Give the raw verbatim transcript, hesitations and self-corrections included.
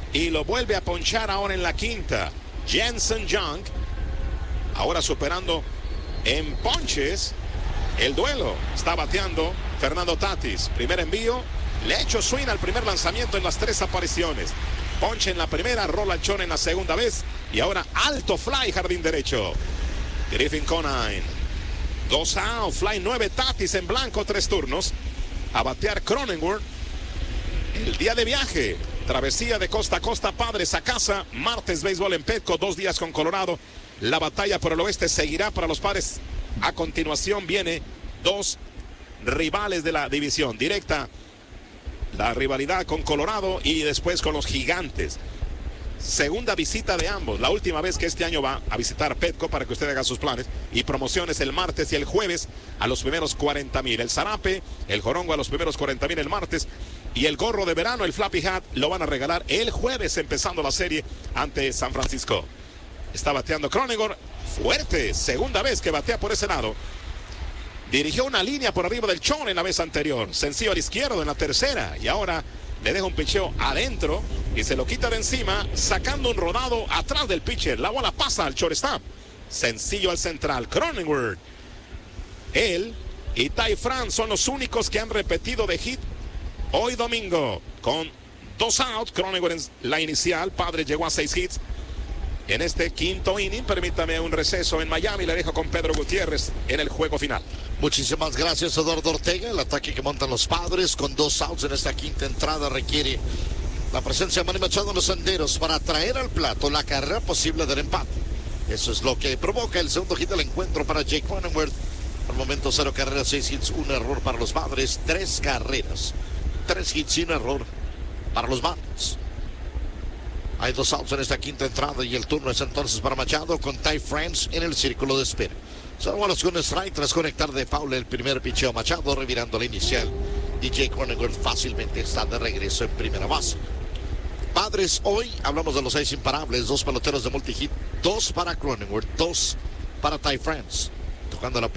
y lo vuelve a ponchar ahora en la quinta. Jensen Young, ahora superando en ponches el duelo. Está bateando Fernando Tatis. Primer envío, le echó swing al primer lanzamiento en las tres apariciones. Ponche en la primera, rola al chón en la segunda vez. Y ahora alto fly, jardín derecho. Griffin Conine. Dos out, fly nueve, Tatis en blanco, tres turnos. A batear Cronenworth. El día de viaje. Travesía de costa a costa, padres a casa. Martes, béisbol en Petco, dos días con Colorado. La batalla por el oeste seguirá para los padres. A continuación viene dos rivales de la división directa. La rivalidad con Colorado y después con los Gigantes. Segunda visita de ambos. La última vez que este año va a visitar Petco para que usted haga sus planes. Y promociones el martes y el jueves a los primeros cuarenta mil. El zarape, el jorongo a los primeros cuarenta mil el martes. Y el gorro de verano, el Flappy Hat, lo van a regalar el jueves empezando la serie ante San Francisco. Está bateando Cronenworth. Fuerte. Segunda vez que batea por ese lado. Dirigió una línea por arriba del chón en la vez anterior. Sencillo al izquierdo en la tercera. Y ahora le deja un picheo adentro y se lo quita de encima, sacando un rodado atrás del pitcher. La bola pasa al shortstop. Sencillo al central. Cronenworth. Él y Ty France son los únicos que han repetido de hit hoy domingo. Con dos outs. Cronenworth en la inicial. Padre llegó a seis hits. En este quinto inning, permítame un receso en Miami. Le dejo con Pedro Gutiérrez en el juego final. Muchísimas gracias, Eduardo Ortega. El ataque que montan los padres con dos outs en esta quinta entrada requiere la presencia de Manny Machado en los senderos para traer al plato la carrera posible del empate. Eso es lo que provoca el segundo hit del encuentro para Jake Cronenworth. Al momento cero carreras, seis hits, un error para los padres. Tres carreras, tres hits sin error para los Marlins. Hay dos outs en esta quinta entrada y el turno es entonces para Machado con Ty France en el círculo de espera. Son bolas con strike tras conectar de foul el primer picheo. Machado revirando la inicial y Jake Cronenworth fácilmente está de regreso en primera base. Padres, hoy hablamos de los seis imparables, dos peloteros de multihit, dos para Cronenworth, dos para Ty France. Tocando la